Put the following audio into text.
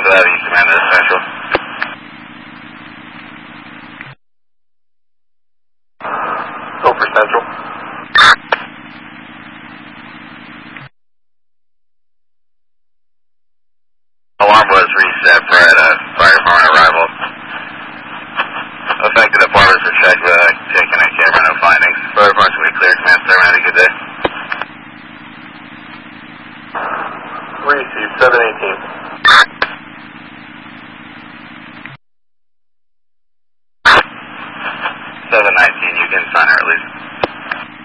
to have you command this central. Go for central. Alarm was reset prior to fire department arrival. Affected apartments were checked, taken on camera, no findings. Fire department's going to be clear. Command Star, have a good day. Receive 718. 719, you can sign her at least.